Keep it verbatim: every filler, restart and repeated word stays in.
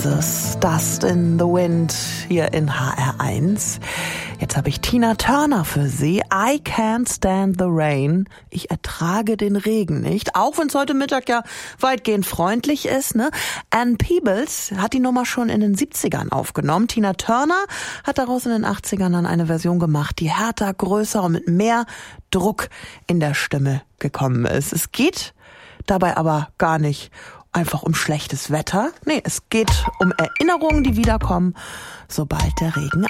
Roses, Dust in the Wind hier in H R eins. Jetzt habe ich Tina Turner für Sie. I can't stand the rain. Ich ertrage den Regen nicht, auch wenn es heute Mittag ja weitgehend freundlich ist, ne? Ann Peebles hat die Nummer schon in den siebzigern aufgenommen. Tina Turner hat daraus in den achtzigern dann eine Version gemacht, die härter, größer und mit mehr Druck in der Stimme gekommen ist. Es geht dabei aber gar nicht einfach um schlechtes Wetter. Nee, es geht um Erinnerungen, die wiederkommen, sobald der Regen